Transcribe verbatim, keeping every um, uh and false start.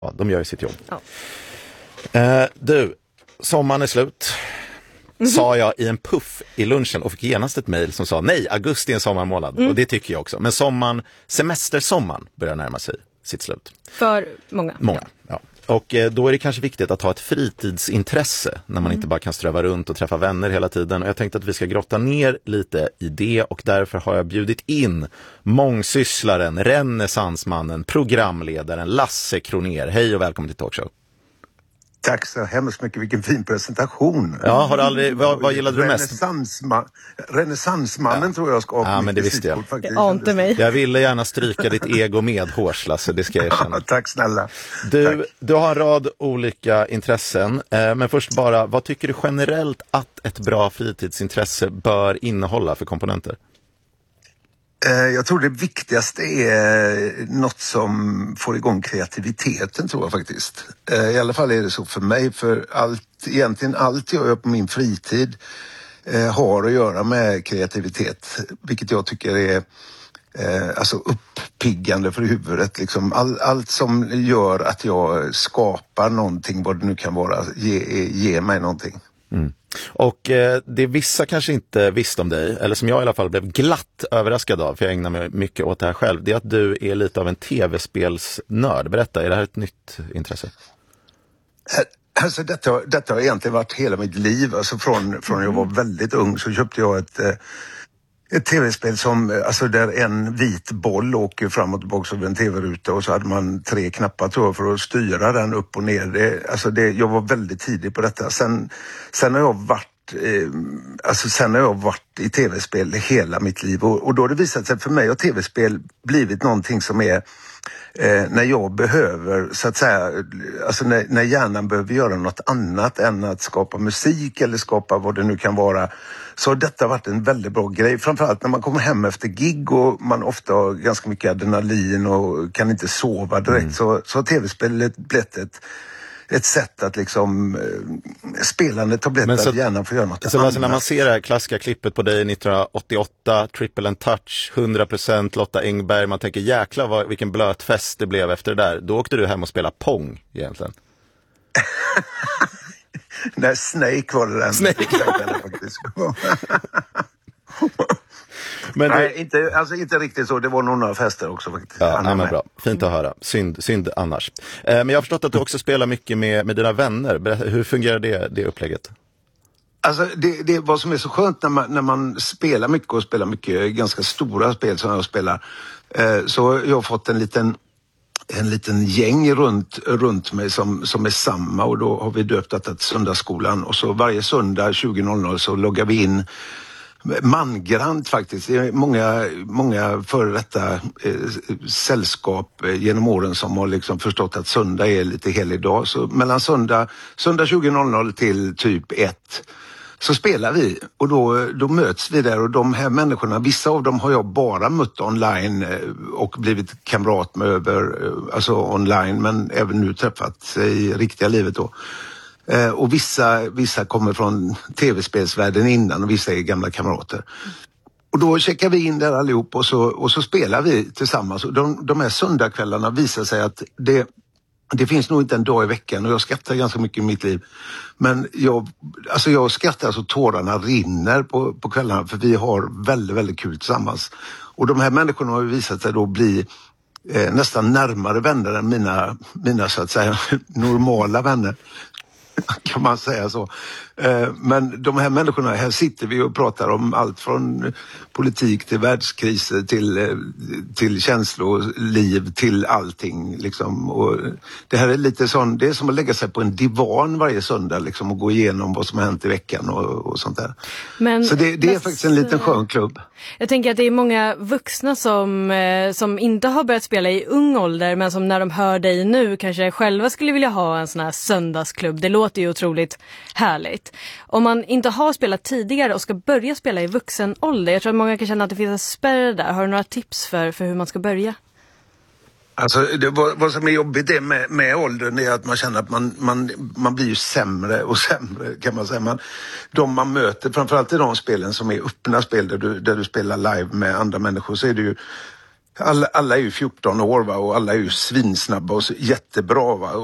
Ja, de gör ju sitt jobb. Ja. Eh, du, sommaren är slut. Mm-hmm. Sa jag i en puff i lunchen och fick genast ett mejl som sa nej, augusti är en sommarmånad. Mm. Och det tycker jag också. Men sommaren, semestersommaren börjar närma sig sitt slut. För många. Många, ja. Och eh, då är det kanske viktigt att ha ett fritidsintresse när man mm. inte bara kan ströva runt och träffa vänner hela tiden. Och jag tänkte att vi ska grotta ner lite i det och därför har jag bjudit in mångsysslaren, renässansmannen, programledaren Lasse Kronér. Hej och välkommen till Talkshow. Tack så hemskt mycket, vilken fin presentation. Ja, har du aldrig, vad, vad gillade du mest? Renässansma, renässansmannen ja. tror jag ska ha. Ja, men det visste jag. Det ante mig. Jag ville gärna stryka ditt ego med hårs, Lasse, det ska jag erkänna. Ja, tack snälla. Du, tack. du har en rad olika intressen, eh, men först bara, vad tycker du generellt att ett bra fritidsintresse bör innehålla för komponenter? Jag tror det viktigaste är något som får igång kreativiteten, tror jag faktiskt. I alla fall är det så för mig, för allt, egentligen allt jag gör på min fritid har att göra med kreativitet, vilket jag tycker är alltså uppiggande för huvudet. Liksom. All, allt som gör att jag skapar någonting, vad det nu kan vara, ger ge mig någonting. Mm. Och eh, det vissa kanske inte visste om dig, eller som jag i alla fall blev glatt överraskad av, för jag ägnar mig mycket åt det här själv, det är att du är lite av en tv-spelsnörd. Berätta, är det här ett nytt intresse? Alltså detta, detta har egentligen varit hela mitt liv. Alltså från, från jag var väldigt ung så köpte jag ett, ett tv-spel som, alltså där en vit boll åker fram och tillbaka över en tv-ruta och så hade man tre knappar, tror jag, för att styra den upp och ner. Det, alltså det, jag var väldigt tidig på detta. Sen, sen har jag varit eh, alltså sen har jag varit i tv-spel hela mitt liv och, och då har det visat sig för mig att tv-spel blivit någonting som är Eh, när jag behöver, så att säga, alltså när, när hjärnan behöver göra något annat än att skapa musik eller skapa vad det nu kan vara, så har detta varit en väldigt bra grej. Framförallt när man kommer hem efter gig och man ofta har ganska mycket adrenalin och kan inte sova direkt, mm. så, så har tv-spelet blivit ett ett sätt att liksom eh, spelandet har blivit att hjärnan får göra något så annat. Alltså när man ser det här klassiska klippet på dig nittonhundraåttioåtta, Triple and Touch, hundra procent Lotta Engberg, man tänker jäklar vad, vilken blöt fest det blev efter det där. Då åkte du hem och spelade Pong egentligen. Nej, Snake var det den. Snake. faktiskt. Men nej, du... inte, alltså inte riktigt så. Det var nog några fester också faktiskt. Ja, nej, men bra. Fint att höra. Synd, synd annars. Eh, men jag har förstått att du också spelar mycket med, med dina vänner. Hur fungerar det, det upplägget? Alltså det, det vad som är så skönt när man, när man spelar mycket och spelar mycket ganska stora spel som jag spelar. Eh, så jag har fått en liten en liten gäng runt, runt mig som, som är samma, och då har vi döpt det till Söndagsskolan. Och så varje söndag tjugo noll noll så loggar vi in mangrant faktiskt. Det är många, många före detta eh, sällskap eh, genom åren som har liksom förstått att söndag är lite helig dag. Så mellan söndag, söndag tjugo noll noll till typ ett så spelar vi, och då, då möts vi där, och de här människorna, vissa av dem har jag bara mött online eh, och blivit kamrat med över, eh, alltså online, men även nu träffat i riktiga livet då. Eh, och vissa, vissa kommer från tv-spelsvärlden innan och vissa är gamla kamrater. Och då checkar vi in där allihop och så, och så spelar vi tillsammans. Och de, de här söndagskvällarna visar sig att det, det finns nog inte en dag i veckan, och jag skrattar ganska mycket i mitt liv. Men jag, alltså jag skrattar så tårarna rinner på, på kvällarna, för vi har väldigt, väldigt kul tillsammans. Och de här människorna har visat sig då bli eh, nästan närmare vänner än mina, mina så att säga normala vänner. Kan man säga så. Men de här människorna, här sitter vi och pratar om allt från politik till världskriser till, till känsloliv till allting liksom. Och det här är lite sån, det är som att lägga sig på en divan varje söndag liksom, och gå igenom vad som har hänt i veckan och, och sånt där. Men, så det, det är faktiskt en liten skön klubb. Jag tänker att det är många vuxna som, som inte har börjat spela i ung ålder, men som när de hör dig nu kanske själva skulle vilja ha en sån här söndagsklubb. Det låter ju otroligt härligt. Om man inte har spelat tidigare och ska börja spela i vuxen ålder, jag tror att många kan känna att det finns en spärr där. Har du några tips för, för hur man ska börja? Alltså det, vad, vad som är jobbigt är med, med åldern är att man känner att man, man, man blir ju sämre och sämre, kan man säga. Man, de man möter, framförallt i de spelen som är öppna spel där du, där du spelar live med andra människor, så är det ju Alla, alla är ju fjorton år va? Och alla är ju svinsnabba och så, jättebra. Va?